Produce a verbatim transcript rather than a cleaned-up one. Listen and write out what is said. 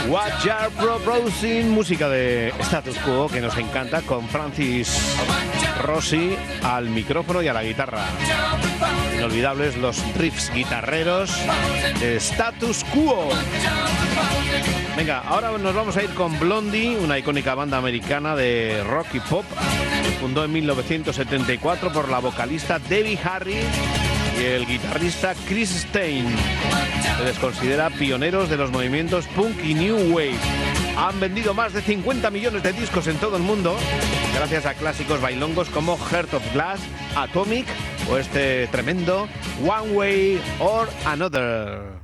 What You're Proposing, música de Status Quo que nos encanta, con Francis Rossi al micrófono y a la guitarra. Inolvidables los riffs guitarreros de Status Quo. Venga, ahora nos vamos a ir con Blondie, una icónica banda americana de rock y pop que fundó en mil novecientos setenta y cuatro por la vocalista Debbie Harry y el guitarrista Chris Stein. Se les considera pioneros de los movimientos punk y new wave. Han vendido más de cincuenta millones de discos en todo el mundo gracias a clásicos bailongos como Heart of Glass, Atomic o este tremendo One Way or Another.